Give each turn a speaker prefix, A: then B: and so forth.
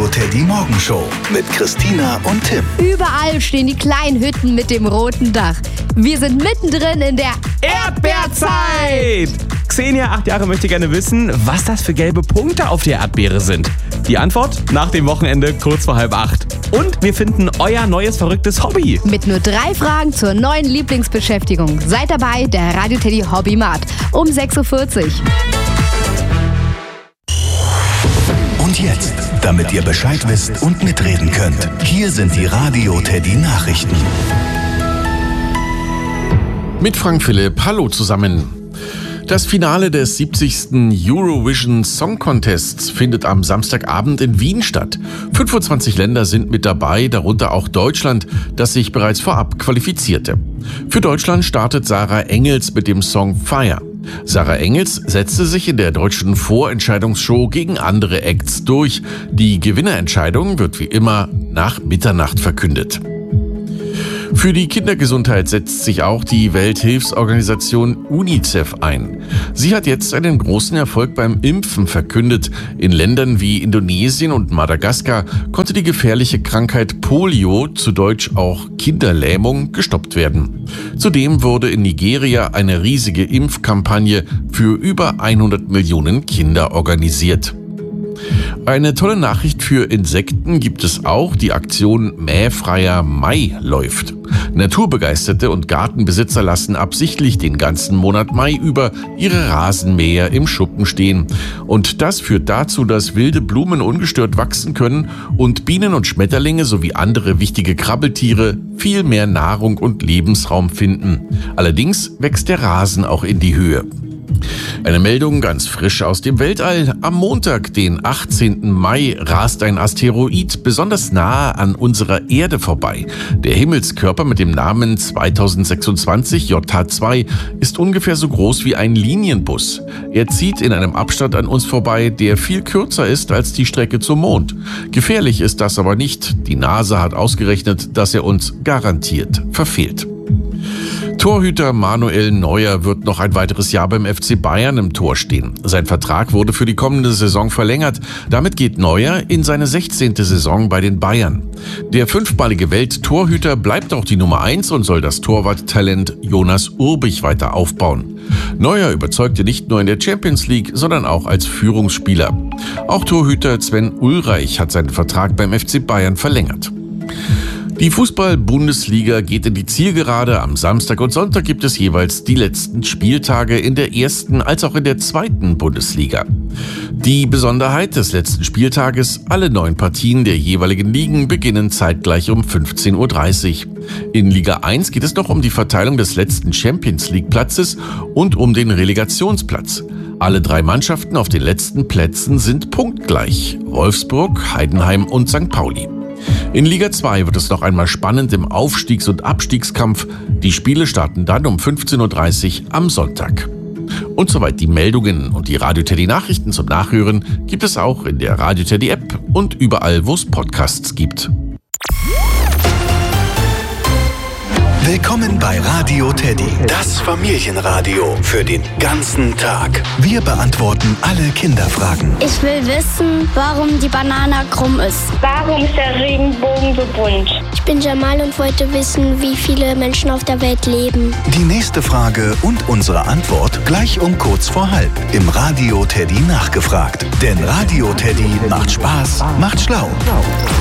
A: Teddy Morgenshow mit Christina und Tim.
B: Überall stehen die kleinen Hütten mit dem roten Dach. Wir sind mittendrin in der
C: Erdbeerzeit! Xenia, 8 Jahre, möchte gerne wissen, was das für gelbe Punkte auf der Erdbeere sind. Die Antwort nach dem Wochenende kurz vor 7:30. Und wir finden euer neues verrücktes Hobby.
B: Mit nur 3 Fragen zur neuen Lieblingsbeschäftigung. Seid dabei, der Radio Teddy Hobbymarkt um 6:40 Uhr.
A: Und jetzt, damit ihr Bescheid wisst und mitreden könnt, hier sind die Radio Teddy Nachrichten.
D: Mit Frank Philipp, hallo zusammen. Das Finale des 70. Eurovision Song Contests findet am Samstagabend in Wien statt. 25 Länder sind mit dabei, darunter auch Deutschland, das sich bereits vorab qualifizierte. Für Deutschland startet Sarah Engels mit dem Song Fire. Sarah Engels setzte sich in der deutschen Vorentscheidungsshow gegen andere Acts durch. Die Gewinnerentscheidung wird wie immer nach Mitternacht verkündet. Für die Kindergesundheit setzt sich auch die Welthilfsorganisation UNICEF ein. Sie hat jetzt einen großen Erfolg beim Impfen verkündet. In Ländern wie Indonesien und Madagaskar konnte die gefährliche Krankheit Polio, zu Deutsch auch Kinderlähmung, gestoppt werden. Zudem wurde in Nigeria eine riesige Impfkampagne für über 100 Millionen Kinder organisiert. Eine tolle Nachricht für Insekten gibt es auch. Die Aktion Mähfreier Mai läuft. Naturbegeisterte und Gartenbesitzer lassen absichtlich den ganzen Monat Mai über ihre Rasenmäher im Schuppen stehen. Und das führt dazu, dass wilde Blumen ungestört wachsen können und Bienen und Schmetterlinge sowie andere wichtige Krabbeltiere viel mehr Nahrung und Lebensraum finden. Allerdings wächst der Rasen auch in die Höhe. Eine Meldung ganz frisch aus dem Weltall. Am Montag, den 18. Mai, rast ein Asteroid besonders nahe an unserer Erde vorbei. Der Himmelskörper mit dem Namen 2026 JH2 ist ungefähr so groß wie ein Linienbus. Er zieht in einem Abstand an uns vorbei, der viel kürzer ist als die Strecke zum Mond. Gefährlich ist das aber nicht. Die NASA hat ausgerechnet, dass er uns garantiert verfehlt. Torhüter Manuel Neuer wird noch ein weiteres Jahr beim FC Bayern im Tor stehen. Sein Vertrag wurde für die kommende Saison verlängert. Damit geht Neuer in seine 16. Saison bei den Bayern. Der 5-malige Welttorhüter bleibt auch die Nummer 1 und soll das Torwarttalent Jonas Urbich weiter aufbauen. Neuer überzeugte nicht nur in der Champions League, sondern auch als Führungsspieler. Auch Torhüter Sven Ulreich hat seinen Vertrag beim FC Bayern verlängert. Die Fußball-Bundesliga geht in die Zielgerade. Am Samstag und Sonntag gibt es jeweils die letzten Spieltage in der ersten als auch in der zweiten Bundesliga. Die Besonderheit des letzten Spieltages: alle 9 Partien der jeweiligen Ligen beginnen zeitgleich um 15:30 Uhr. In Liga 1 geht es noch um die Verteilung des letzten Champions-League-Platzes und um den Relegationsplatz. Alle 3 Mannschaften auf den letzten Plätzen sind punktgleich: Wolfsburg, Heidenheim und St. Pauli. In Liga 2 wird es noch einmal spannend im Aufstiegs- und Abstiegskampf. Die Spiele starten dann um 15:30 Uhr am Sonntag. Und soweit die Meldungen und die Radio Teddy Nachrichten zum Nachhören gibt es auch in der Radio Teddy App und überall, wo es Podcasts gibt.
A: Willkommen bei Radio Teddy, das Familienradio für den ganzen Tag. Wir beantworten alle Kinderfragen.
E: Ich will wissen, warum die Banane krumm ist.
F: Warum ist der Regenbogen so bunt?
E: Ich bin Jamal und wollte wissen, wie viele Menschen auf der Welt leben.
A: Die nächste Frage und unsere Antwort gleich um kurz vor 1:30 im Radio Teddy nachgefragt. Denn Radio Teddy macht Spaß, macht schlau.